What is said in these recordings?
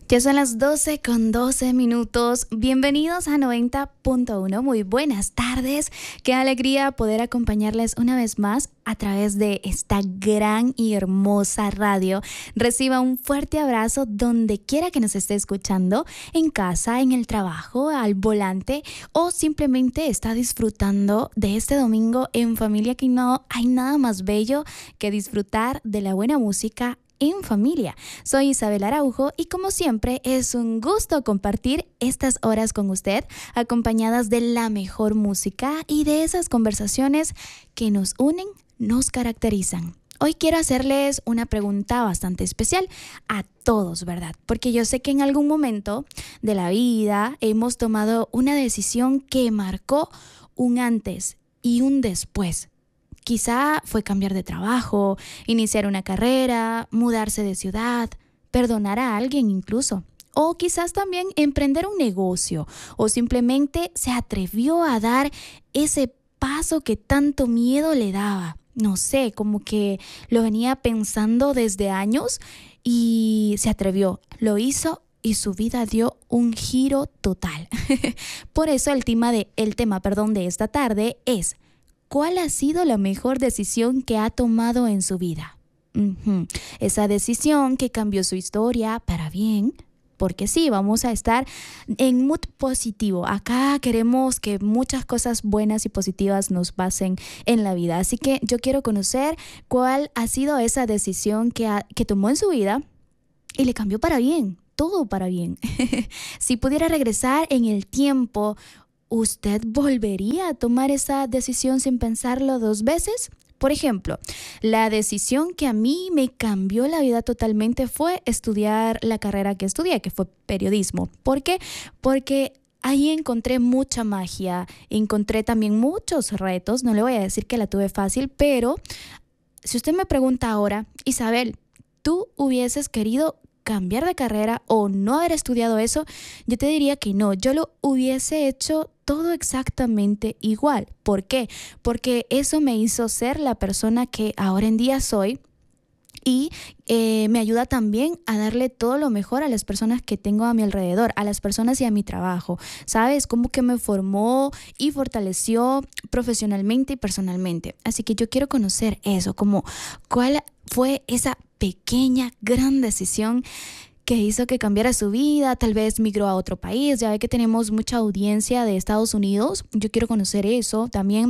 Ya son las 12:12. Bienvenidos a 90.1. Muy buenas tardes. Qué alegría poder acompañarles una vez más a través de esta gran y hermosa radio. Reciba un fuerte abrazo donde quiera que nos esté escuchando, en casa, en el trabajo, al volante o simplemente está disfrutando de este domingo en familia, que no hay nada más bello que disfrutar de la buena música en familia. Soy Isabel Araujo y como siempre es un gusto compartir estas horas con usted, acompañadas de la mejor música y de esas conversaciones que nos unen, nos caracterizan. Hoy quiero hacerles una pregunta bastante especial a todos, ¿verdad? Porque yo sé que en algún momento de la vida hemos tomado una decisión que marcó un antes y un después. Quizá fue cambiar de trabajo, iniciar una carrera, mudarse de ciudad, perdonar a alguien incluso. O quizás también emprender un negocio o simplemente se atrevió a dar ese paso que tanto miedo le daba. No sé, como que lo venía pensando desde años y se atrevió, lo hizo y su vida dio un giro total. Por eso el tema de esta tarde es: ¿cuál ha sido la mejor decisión que ha tomado en su vida? Esa decisión que cambió su historia para bien, porque sí, vamos a estar en mood positivo. Acá queremos que muchas cosas buenas y positivas nos pasen en la vida. Así que yo quiero conocer cuál ha sido esa decisión que tomó en su vida y le cambió para bien, todo para bien. Si pudiera regresar en el tiempo, ¿usted volvería a tomar esa decisión sin pensarlo dos veces? Por ejemplo, la decisión que a mí me cambió la vida totalmente fue estudiar la carrera que estudié, que fue periodismo. ¿Por qué? Porque ahí encontré mucha magia, encontré también muchos retos. No le voy a decir que la tuve fácil, pero si usted me pregunta ahora, Isabel, ¿tú hubieses querido cambiar de carrera o no haber estudiado eso? Yo te diría que no, yo lo hubiese hecho todo exactamente igual. ¿Por qué? Porque eso me hizo ser la persona que ahora en día soy y me ayuda también a darle todo lo mejor a las personas que tengo a mi alrededor, a las personas y a mi trabajo. ¿Sabes? Como que me formó y fortaleció profesionalmente y personalmente. Así que yo quiero conocer eso, como cuál fue esa pequeña, gran decisión que hizo que cambiara su vida. Tal vez migró a otro país. Ya ve que tenemos mucha audiencia de Estados Unidos. Yo quiero conocer eso también.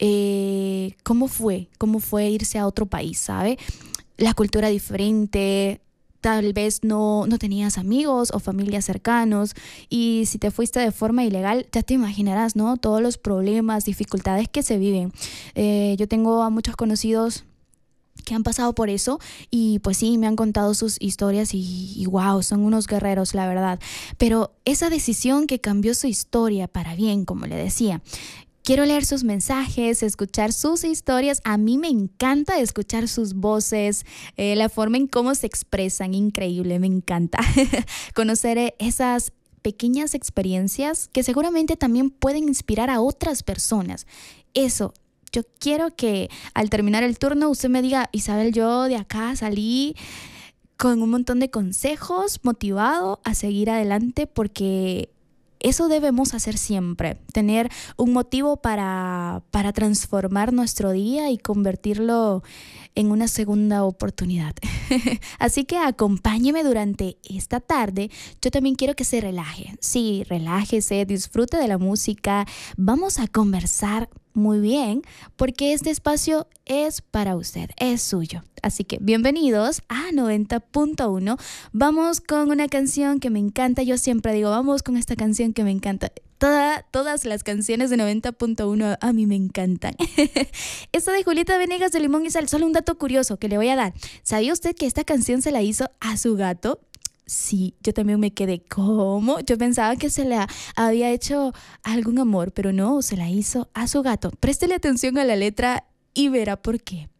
¿Cómo fue irse a otro país, sabe? La cultura diferente. Tal vez no tenías amigos o familias cercanos, y si te fuiste de forma ilegal, ya te imaginarás, ¿no? Todos los problemas, dificultades que se viven. Yo tengo a muchos conocidos que han pasado por eso y pues sí, me han contado sus historias y wow, son unos guerreros, la verdad. Pero esa decisión que cambió su historia para bien, como le decía. Quiero leer sus mensajes, escuchar sus historias. A mí me encanta escuchar sus voces, la forma en cómo se expresan, increíble, me encanta. Conocer esas pequeñas experiencias que seguramente también pueden inspirar a otras personas. Eso. Yo quiero que al terminar el turno usted me diga: Isabel, yo de acá salí con un montón de consejos, motivado a seguir adelante, porque eso debemos hacer siempre, tener un motivo para transformar nuestro día y convertirlo en una segunda oportunidad. Así que acompáñeme durante esta tarde. Yo también quiero que se relaje. Sí, relájese, disfrute de la música. Vamos a conversar muy bien, porque este espacio es para usted, es suyo. Así que bienvenidos a 90.1. Vamos con una canción que me encanta. Yo siempre digo, vamos con esta canción que me encanta. Todas las canciones de 90.1 a mí me encantan. Esta de Julieta Venegas de Limón y Sal. Solo un dato curioso que le voy a dar. ¿Sabía usted que esta canción se la hizo a su gato? Sí, yo también me quedé, ¿cómo? Yo pensaba que se la había hecho algún amor, pero no, se la hizo a su gato. Préstele atención a la letra y verá por qué.